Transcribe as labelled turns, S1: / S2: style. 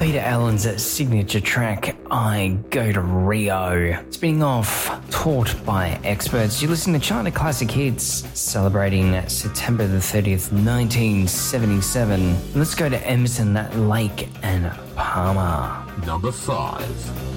S1: Peter Allen's signature track, I Go to Rio. Spinning off, taught by experts. You listen to China Classic Hits, celebrating September the 30th, 1977. Let's go to Emerson, Lake and Palmer.
S2: Number 5.